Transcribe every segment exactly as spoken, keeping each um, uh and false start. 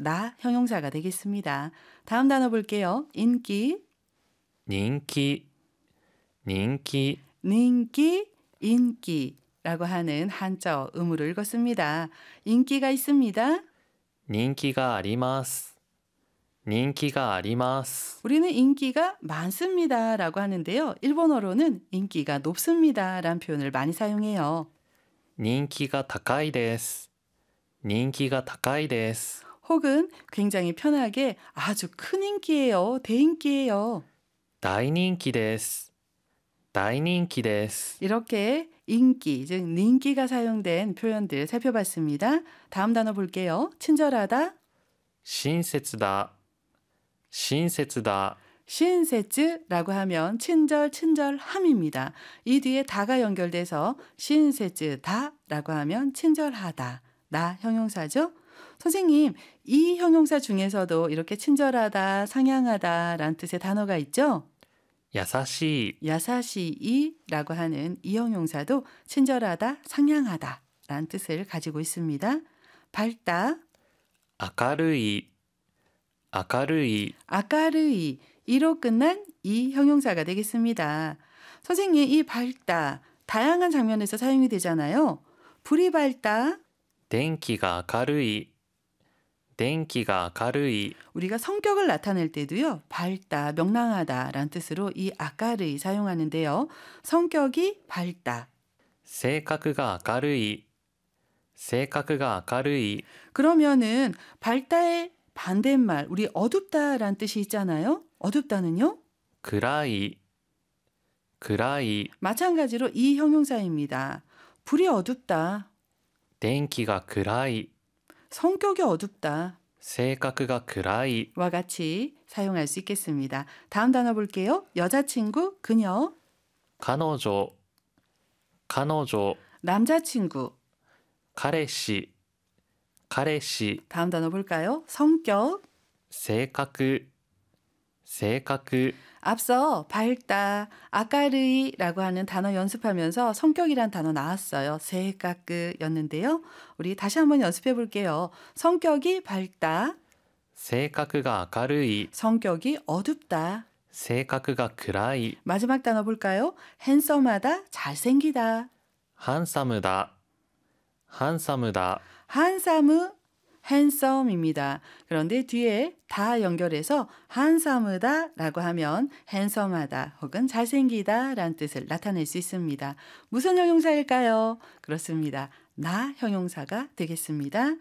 나 형용사가 되겠습니다. 다음 단어 볼게요. 인기, 人気、人気、 인기, 인기라고 하는 한자 음으로 읽었습니다. 인기가 있습니다. 人気があります。人気があります。 우리는 인기가 많습니다 라고 하는데요. 일본어로는 인기가 높습니다 라는 표현을 많이 사용해요. 人気が高いです。人気が高いです。 혹은 굉장히 편하게 아주 큰 인기예요. 대인기예요. 大人気です。大人気です。 이렇게 인기, 즉 인기가 사용된 표현들 살펴봤습니다. 다음 단어 볼게요. 친절하다, 親切だ。親切だ。 신세츠라고 하면 친절, 친절함입니다. 이 뒤에 다가 연결돼서 신세츠다라고 하면 친절하다, 나 형용사죠. 선생님, 이 형용사 중에서도 이렇게 친절하다, 상냥하다라는 뜻의 단어가 있죠. 優しい。 야사시이라고 하는 이 형용사도 친절하다, 상냥하다라는 뜻을 가지고 있습니다. 밝다, 明るい。明るい。 아까르이 이로 끝난 이 형용사가 되겠습니다. 선생님, 이 밝다 다양한 장면에서 사용이 되잖아요. 불이 밝다, 電気が明るい。電気が明るい。 우리가 성격을 나타낼 때도요. 밝다, 명랑하다 라는 뜻으로 이 아까르이 사용하는데요. 성격이 밝다. 性格が明るい。性格が明るい。 그러면은 밝다의 반대말, 우리 어둡다라는 뜻이 있잖아요. 어둡다는요? 暗い。暗い。 마찬가지로 이 형용사입니다. 불이 어둡다, 電気が暗い。 성격이 어둡다 性格が暗い。 와 같이 사용할 수 있겠습니다. 다음 단어 볼게요. 여자친구, 그녀, 彼女。彼女。 남자친구. 彼氏。彼氏。 다음 단어 볼까요? 성격. 性格。性格。 앞서 밝다, 아까르이라고 하는 단어 연습하면서 성격이란 단어 나왔어요. 세까끄였는데요. 우리 다시 한번 연습해 볼게요. 성격이 밝다, 性格が明るい。 성격이 어둡다. 性格が暗い。 마지막 단어 볼까요? 핸섬하다, 잘생기다. ハンサムだ。ハンサムだ。 한사무, 핸섬입니다. 그런데 뒤에 다 연결해서 한사무다 라고 하면 핸섬하다 혹은 잘생기다 라는 뜻을 나타낼 수 있습니다. 무슨 형용사일까요? 그렇습니다. 나 형용사가 되겠습니다.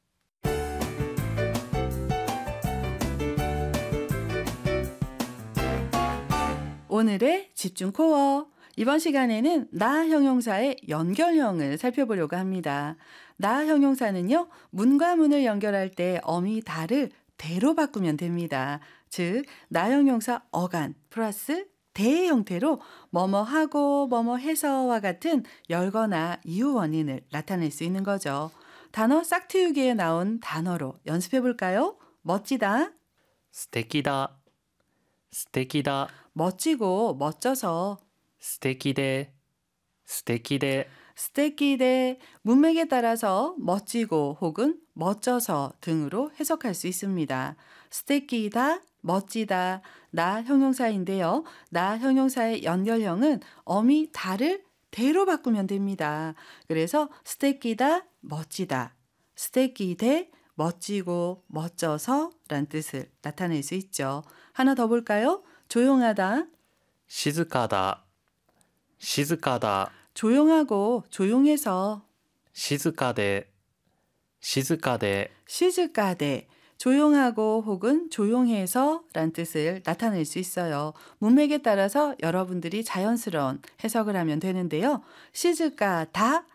오늘의 집중 코어. 이번 시간에는 나 형용사의 연결형을 살펴보려고 합니다. 나 형용사는요, 문과 문을 연결할 때 어미 다를 대로 바꾸면 됩니다. 즉, 나 형용사 어간 플러스 대 형태로 뭐뭐하고 뭐뭐해서와 같은 열거나 이유 원인을 나타낼 수 있는 거죠. 단어 싹트우기에 나온 단어로 연습해 볼까요? 멋지다, 素敵だ。素敵だ。 멋지고 멋져서, 素敵で。素敵で。 스테키데 문맥에 따라서 멋지고 혹은 멋져서 등으로 해석할 수 있습니다. 스테키다, 멋지다, 나 형용사인데요. 나 형용사의 연결형은 어미 다를 대로 바꾸면 됩니다. 그래서 스테키다, 멋지다, 스테키데 멋지고 멋져서 라는 뜻을 나타낼 수 있죠. 하나 더 볼까요? 조용하다, 静かだ。静かだ。 조용하고 조용해서, 静かで。静かで。 시즈까데 조용하고 혹은 조용해서 란 뜻을 나타낼 수 있어요. 문맥에 따라서 여러분들이 자연스러운 해석을 하면 되는데요. 시즈까다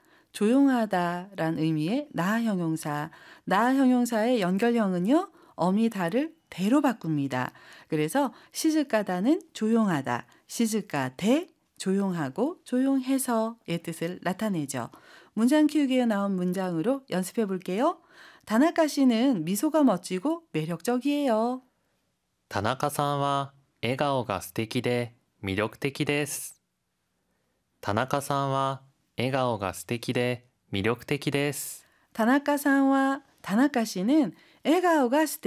조용하다 란 의미의 나 형용사, 나 형용사의 연결형은요, 어미 다를 대로 바꿉니다. 그래서 시즈까다는 조용하다, 시즈까대 조용하고 조용해서의 뜻을 나타내죠. 문장 키우기에 나온 문장으로 연습해 볼게요. 다나카 씨는 미소가 멋지고 매력적이에요. 田中さんは笑顔が素敵で魅力的です。田中さんは笑顔が素敵で魅力的です。 다나카さんは, 다나카 씨는 笑顔が素敵